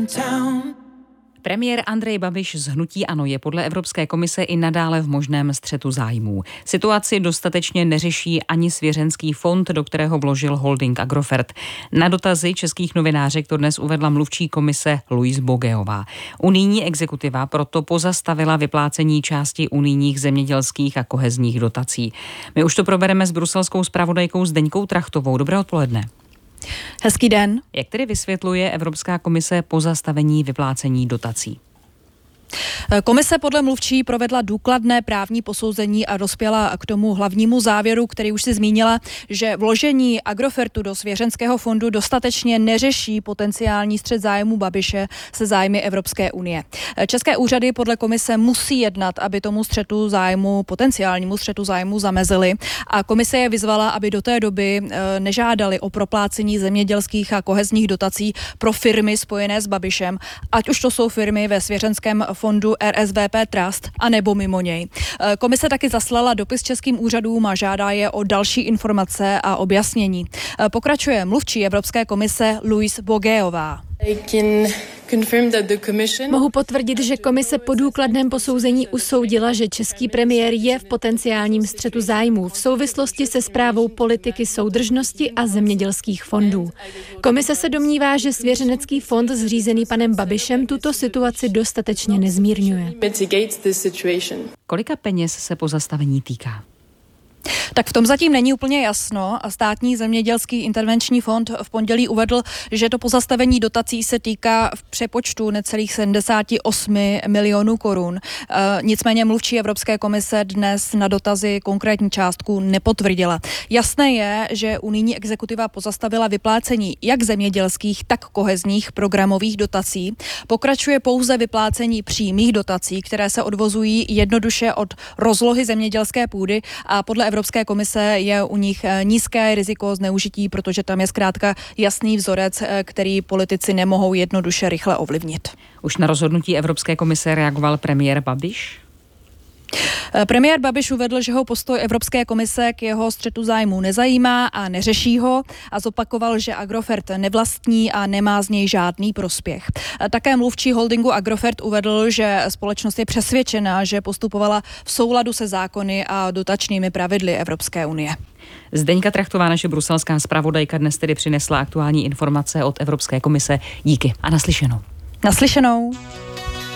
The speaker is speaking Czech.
Premiér Andrej Babiš z hnutí ANO je podle Evropské komise i nadále v možném střetu zájmů. Situaci dostatečně neřeší ani svěřenský fond, do kterého vložil holding Agrofert. Na dotazy českých novinářek to dnes uvedla mluvčí komise Louise Bogeová. Unijní exekutiva proto pozastavila vyplácení části unijních zemědělských a kohezních dotací. My už to probereme s bruselskou zpravodajkou Zdeňkou Trachtovou. Dobré odpoledne. Hezký den. Jak tedy vysvětluje Evropská komise pozastavení vyplácení dotací? Komise podle mluvčí provedla důkladné právní posouzení a dospěla k tomu hlavnímu závěru, který už si zmínila, že vložení Agrofertu do svěřenského fondu dostatečně neřeší potenciální střet zájmu Babiše se zájmy Evropské unie. České úřady podle komise musí jednat, aby tomu střetu zájmu, potenciálnímu střetu zájmu zamezily, a komise je vyzvala, aby do té doby nežádali o proplácení zemědělských a kohezních dotací pro firmy spojené s Babišem, ať už to jsou firmy ve svěřenském fondu RSVP Trust a nebo mimo něj. Komise taky zaslala dopis českým úřadům a žádá je o další informace a objasnění. Pokračuje mluvčí Evropské komise Louise Bogeová. Mohu potvrdit, že komise po důkladném posouzení usoudila, že český premiér je v potenciálním střetu zájmů v souvislosti se správou politiky soudržnosti a zemědělských fondů. Komise se domnívá, že svěřenecký fond zřízený panem Babišem tuto situaci dostatečně nezmírňuje. Kolika peněz se pozastavení týká? Tak v tom zatím není úplně jasno. Státní zemědělský intervenční fond v pondělí uvedl, že to pozastavení dotací se týká v přepočtu necelých 78 milionů korun. Nicméně mluvčí Evropské komise dnes na dotazy konkrétní částku nepotvrdila. Jasné je, že unijní exekutiva pozastavila vyplácení jak zemědělských, tak kohezních programových dotací. Pokračuje pouze vyplácení přímých dotací, které se odvozují jednoduše od rozlohy zemědělské půdy, a podle Evropské komise je u nich nízké riziko zneužití, protože tam je zkrátka jasný vzorec, který politici nemohou jednoduše rychle ovlivnit. Už na rozhodnutí Evropské komise reagoval premiér Babiš? Premiér Babiš uvedl, že ho postoj Evropské komise k jeho střetu zájmů nezajímá a neřeší ho, a zopakoval, že Agrofert nevlastní a nemá z něj žádný prospěch. Také mluvčí holdingu Agrofert uvedl, že společnost je přesvědčená, že postupovala v souladu se zákony a dotačními pravidly Evropské unie. Zdeňka Trachtová, naše bruselská zpravodajka, dnes tedy přinesla aktuální informace od Evropské komise. Díky a naslyšenou. Naslyšenou.